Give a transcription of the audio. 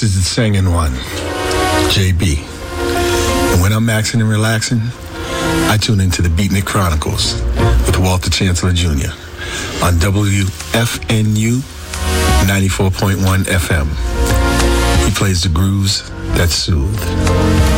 is the singing one, JB. And when I'm maxing and relaxing, I tune into the Beatnik Chronicles with Walter Chancellor Jr. on WFNU 94.1 FM. He plays the grooves that soothe.